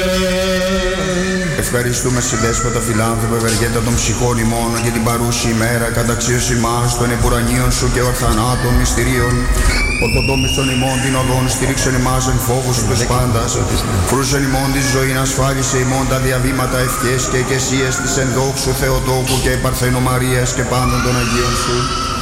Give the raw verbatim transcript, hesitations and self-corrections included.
Ευχαριστούμε συντέσποτα φιλάνθρωπε ευεργέτα των ψυχών ημών και την παρούση ημέρα καταξίωση μας των επουρανίων σου και ορθανάτων μυστηρίων. Ορθοδόμησον ημών την οδόν, στήριξον ημάς εν φόβους σου τους πάντας. Φρούσον ημών τη ζωή, ασφάλισε ημών τα διαβήματα ευχές και εκκλησίες της ενδόξου Θεοτόκου και Παρθένου Μαρίας και πάντων των Αγίων σου.